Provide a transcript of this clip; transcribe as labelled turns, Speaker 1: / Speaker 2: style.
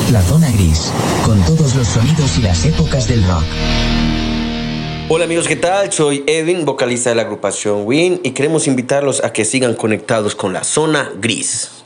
Speaker 1: La Zona Gris, con todos los sonidos y las épocas del rock.
Speaker 2: Hola amigos, ¿qué tal? Soy Edwin, vocalista de la agrupación Win, y queremos invitarlos a que sigan conectados con La Zona Gris.